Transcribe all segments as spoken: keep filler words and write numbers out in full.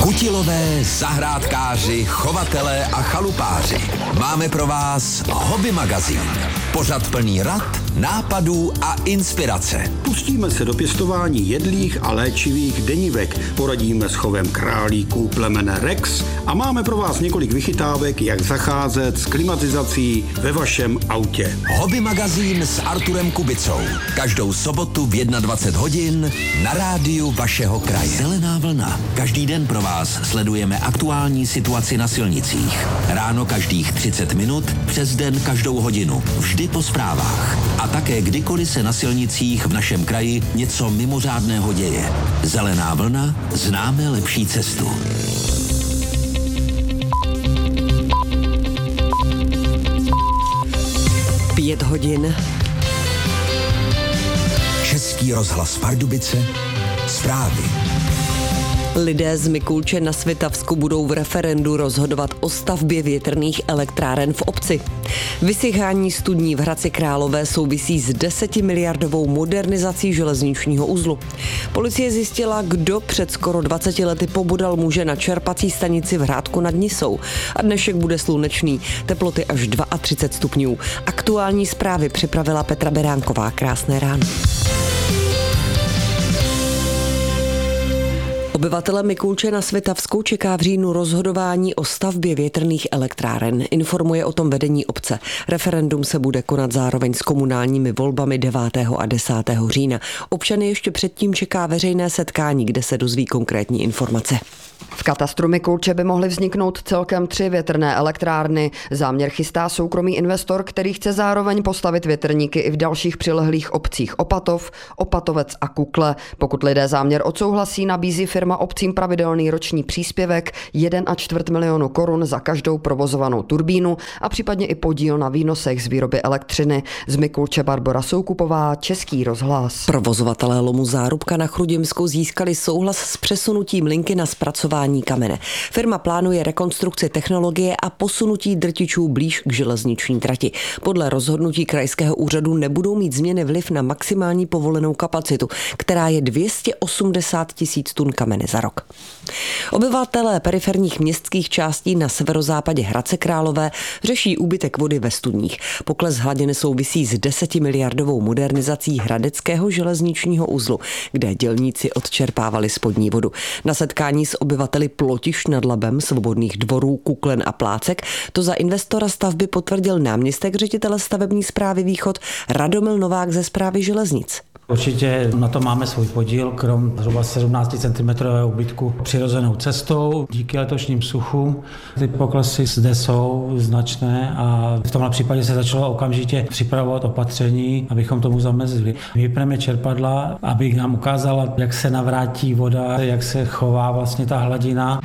Kutilové, zahrádkáři, chovatelé a chalupáři. Máme pro vás Hobby magazín. Pořad plný rad, nápadů a inspirace. Pustíme se do pěstování jedlých a léčivých denivek. Poradíme s chovem králíků plemene Rex a máme pro vás několik vychytávek, jak zacházet s klimatizací ve vašem autě. Hobby magazín s Arturem Kubicou. Každou sobotu v dvacet jedna hodin na rádiu vašeho kraje. Zelená vlna. Každý den pro vás sledujeme aktuální situaci na silnicích. Ráno každých třicet minut, přes den každou hodinu. Vždy po zprávách. A také kdykoliv se na silnicích v našem kraji něco mimořádného děje. Zelená vlna, známe lepší cestu. Pět hodin. Český rozhlas Pardubice, zprávy. Lidé z Mikulče na Svitavsku budou v referendu rozhodovat o stavbě větrných elektráren v obci. Vysychání studní v Hradci Králové souvisí s desetimiliardovou modernizací železničního uzlu. Policie zjistila, kdo před skoro dvaceti lety pobodal muže na čerpací stanici v Hrádku nad Nisou. A dnešek bude slunečný, teploty až třicet dva stupňů. Aktuální zprávy připravila Petra Beránková. Krásné ráno. Obyvatele Mikulče na Svitavsku čeká v říjnu rozhodování o stavbě větrných elektráren. Informuje o tom vedení obce. Referendum se bude konat zároveň s komunálními volbami devátého a desátého října. Občany ještě předtím čeká veřejné setkání, kde se dozví konkrétní informace. V katastru Mikulče by mohly vzniknout celkem tři větrné elektrárny. Záměr chystá soukromý investor, který chce zároveň postavit větrníky i v dalších přilehlých obcích Opatov, Opatovec a Kukle. Pokud lidé záměr odsouhlasí, nabízí firma obcím pravidelný roční příspěvek jeden a čtvrt milionu korun za každou provozovanou turbínu a případně i podíl na výnosech z výroby elektřiny. Z Mikulče Barbora Soukupová, Český rozhlas. Provozovatelé lomu Zárubka na Chrudimsku získali souhlas s přesunutím linky na zpracování kamene. Firma plánuje rekonstrukci technologie a posunutí drtičů blíž k železniční trati. Podle rozhodnutí krajského úřadu nebudou mít změny vliv na maximální povolenou kapacitu, která je dvě stě osmdesát tisíc tun kamene za rok. Obyvatelé periferních městských částí na severozápadě Hradce Králové řeší úbytek vody ve studních. Pokles hladiny souvisí s desetimiliardovou modernizací hradeckého železničního uzlu, kde dělníci odčerpávali spodní vodu. Na setkání s obyvateli Plotiš nad Labem, Svobodných dvorů, Kuklen a Plácek to za investora stavby potvrdil náměstek ředitele stavební správy Východ Radomil Novák ze Správy železnic. Určitě na to máme svůj podíl, krom zhruba sedmnáct centimetrů úbytku přirozenou cestou. Díky letošním suchům ty poklesy zde jsou značné a v tomhle případě se začalo okamžitě připravovat opatření, abychom tomu zamezili. Vypneme čerpadla, aby nám ukázala, jak se navrátí voda, jak se chová vlastně ta hladina.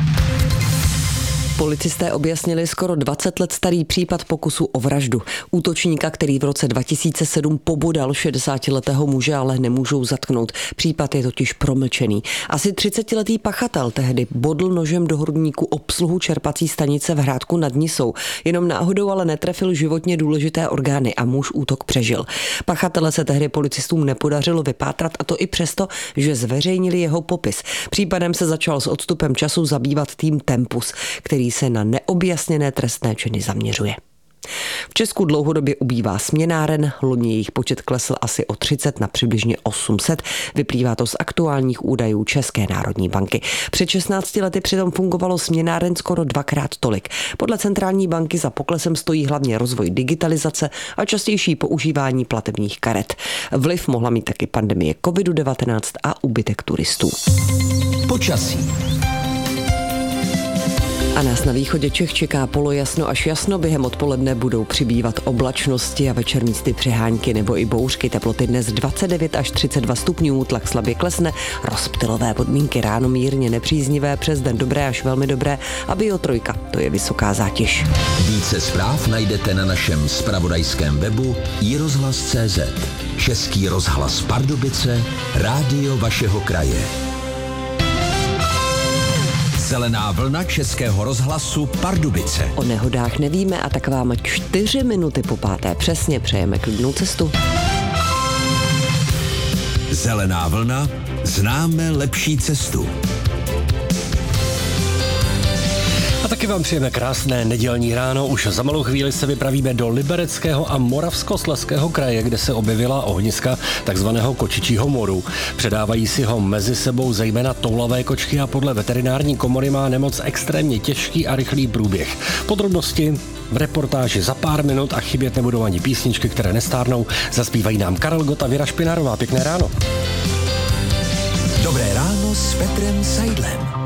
Policisté objasnili skoro dvacet let starý případ pokusu o vraždu. Útočníka, který v roce dva tisíce sedm pobodal šedesátiletého muže, ale nemůžou zatknout. Případ je totiž promlčený. Asi třicetiletý pachatel tehdy bodl nožem do hrudníku obsluhu čerpací stanice v Hrádku nad Nisou. Jenom náhodou ale netrefil životně důležité orgány a muž útok přežil. Pachatele se tehdy policistům nepodařilo vypátrat, a to i přesto, že zveřejnili jeho popis. Případem se začal s odstupem času zabývat tým Tempus, který se na neobjasněné trestné činy zaměřuje. V Česku dlouhodobě ubývá směnáren, loni jejich počet klesl asi o třicet na přibližně osm set, vyplývá to z aktuálních údajů České národní banky. Před šestnácti lety přitom fungovalo směnáren skoro dvakrát tolik. Podle centrální banky za poklesem stojí hlavně rozvoj digitalizace a častější používání platebních karet. Vliv mohla mít taky pandemie kovid devatenáct a úbytek turistů. Počasí. A nás na východě Čech čeká polojasno až jasno, během odpoledne budou přibývat oblačnosti a večer místy přehánky nebo i bouřky. Teploty dnes dvacet devět až třicet dva stupňů, tlak slabě klesne, rozptylové podmínky ráno mírně nepříznivé, přes den dobré až velmi dobré a biotrojka, to je vysoká zátěž. Více zpráv najdete na našem zpravodajském webu i rozhlas tečka cé zet. Český rozhlas Pardubice, rádio vašeho kraje. Zelená vlna Českého rozhlasu Pardubice. O nehodách nevíme a tak vám čtyři minuty po páté přesně přejeme klidnou cestu. Zelená vlna, známe lepší cestu. taky vám přejeme krásné nedělní ráno. Už za malou chvíli se vypravíme do Libereckého a Moravskoslezského kraje, kde se objevila ohniska takzvaného kočičího moru. Předávají si ho mezi sebou zejména toulavé kočky a podle veterinární komory má nemoc extrémně těžký a rychlý průběh. Podrobnosti v reportáži za pár minut a chybět nebudou ani písničky, které nestárnou. Zaspívají nám Karel Gott a Věra Špinárová. Pěkné ráno. Dobré ráno s Petrem Seidlem.